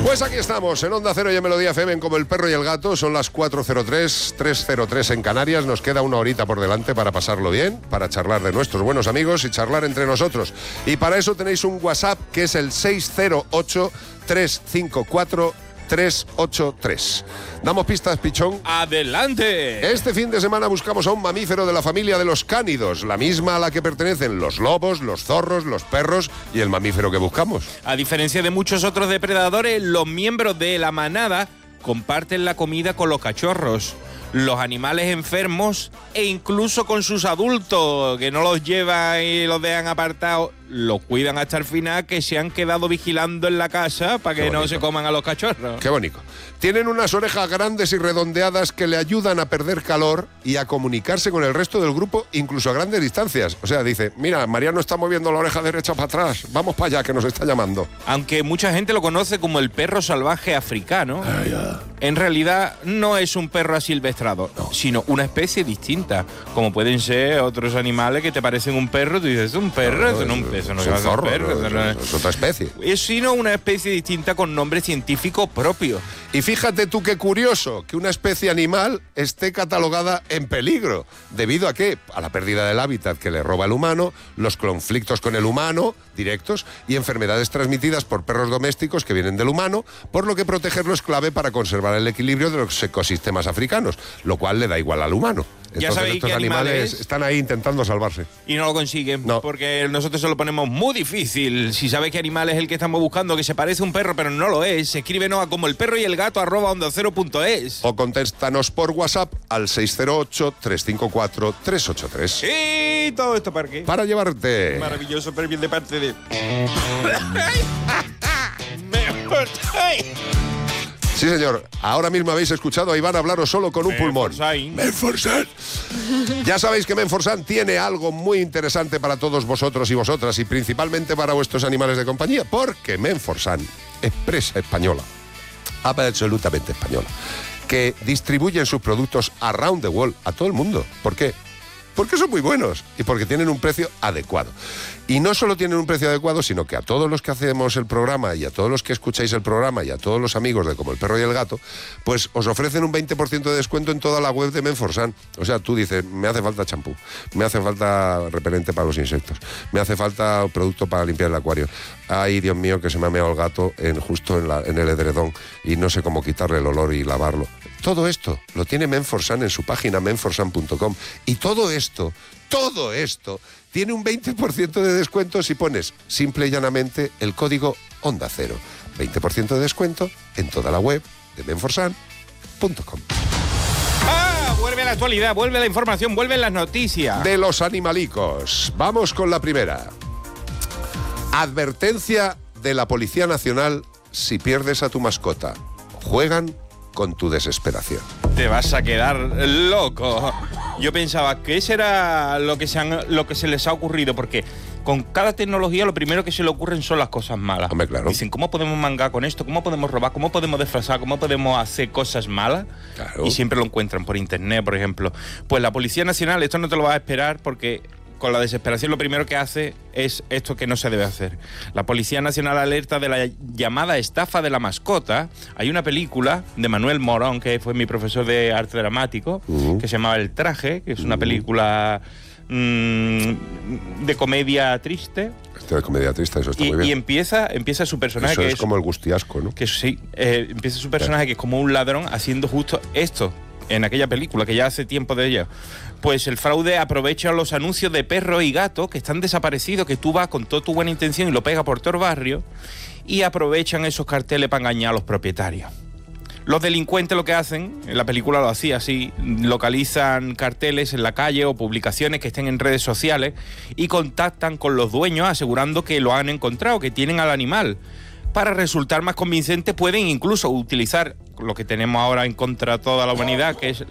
Pues aquí estamos, en Onda Cero y en Melodía FM, en Como el Perro y el Gato. Son las 4:03, 3:03 en Canarias. Nos queda una horita por delante para pasarlo bien, para charlar de nuestros buenos amigos y charlar entre nosotros. Y para eso tenéis un WhatsApp que es el 608-354-383. ¿Damos pistas, Pichón? ¡Adelante! Este fin de semana buscamos a un mamífero de la familia de los cánidos, la misma a la que pertenecen los lobos, los zorros, los perros y el mamífero que buscamos. A diferencia de muchos otros depredadores, los miembros de la manada comparten la comida con los cachorros, los animales enfermos e incluso con sus adultos, que no los llevan y los dejan apartados, los cuidan hasta el final, que se han quedado vigilando en la casa para que no se coman a los cachorros. Qué bonito. Tienen unas orejas grandes y redondeadas que le ayudan a perder calor y a comunicarse con el resto del grupo, incluso a grandes distancias. O sea, dice, mira, Mariano está moviendo la oreja derecha para atrás, vamos para allá, que nos está llamando. Aunque mucha gente lo conoce como el perro salvaje africano, en realidad no es un perro asilvestrado, sino una especie distinta, como pueden ser otros animales que te parecen un perro, tú dices, ¿es un perro? Eso no es un zorro, perro, es otra especie. Es sino una especie distinta con nombre científico propio. Y fíjate tú qué curioso que una especie animal esté catalogada en peligro. ¿Debido a qué? A la pérdida del hábitat que le roba el humano, los conflictos con el humano directos y enfermedades transmitidas por perros domésticos que vienen del humano, por lo que protegerlo es clave para conservar el equilibrio de los ecosistemas africanos, lo cual le da igual al humano. Ya sabéis estos qué animales están ahí intentando salvarse. Y no lo consiguen, No. porque nosotros se lo ponemos muy difícil. Si sabéis qué animal es el que estamos buscando, que se parece a un perro, pero no lo es, escríbenos a como el perro y el gato @ondacero.es. O contéstanos por WhatsApp al 608-354-383. ¿Y todo esto para qué? Para llevarte. Maravilloso perfil de parte de... Sí, señor. Ahora mismo habéis escuchado a Iván hablaros solo con un pulmón. Menforsan. Ya sabéis que Menforsan tiene algo muy interesante para todos vosotros y vosotras, y principalmente para vuestros animales de compañía, porque Menforsan, empresa española, absolutamente española, que distribuyen sus productos around the world, a todo el mundo. ¿Por qué? Porque son muy buenos y porque tienen un precio adecuado. Y no solo tienen un precio adecuado, sino que a todos los que hacemos el programa y a todos los que escucháis el programa y a todos los amigos de Como el Perro y el Gato, pues os ofrecen un 20% de descuento en toda la web de Menforsan. O sea, tú dices, me hace falta champú, me hace falta repelente para los insectos, me hace falta producto para limpiar el acuario. Ay, Dios mío, que se me ha meado el gato justo en el edredón y no sé cómo quitarle el olor y lavarlo. Todo esto lo tiene Menforsan en su página menforsan.com. Y todo esto tiene un 20% de descuento si pones simple y llanamente el código Onda Cero. 20% de descuento en toda la web de menforsan.com. Vuelve la actualidad, vuelve la información, vuelven las noticias. De los animalicos. Vamos con la primera. Advertencia de la Policía Nacional si pierdes a tu mascota. Juegan con tu desesperación. Te vas a quedar loco. Yo pensaba, ¿qué será lo que se les ha ocurrido? Porque con cada tecnología lo primero que se le ocurren son las cosas malas. Hombre, claro. Dicen, ¿cómo podemos mangar con esto? ¿Cómo podemos robar? ¿Cómo podemos disfrazar? ¿Cómo podemos hacer cosas malas? Claro. Y siempre lo encuentran por internet, por ejemplo. Pues la Policía Nacional, esto no te lo vas a esperar porque con la desesperación lo primero que hace es esto que no se debe hacer. La Policía Nacional alerta de la llamada estafa de la mascota. Hay una película de Manuel Morón, que fue mi profesor de arte dramático, que se llamaba El Traje, que es una película de comedia triste. De comedia triste, eso está muy bien. Y empieza su personaje, eso que es como el Gustiasco, ¿no? Que sí, empieza su personaje que es como un ladrón haciendo justo esto en aquella película, que ya hace tiempo de ella. Pues el fraude aprovecha los anuncios de perros y gatos que están desaparecidos, que tú vas con toda tu buena intención y lo pegas por todo el barrio, y aprovechan esos carteles para engañar a los propietarios. Los delincuentes lo que hacen, en la película lo hacía así, localizan carteles en la calle o publicaciones que estén en redes sociales y contactan con los dueños asegurando que lo han encontrado, que tienen al animal. Para resultar más convincentes pueden incluso utilizar lo que tenemos ahora en contra de toda la humanidad, que es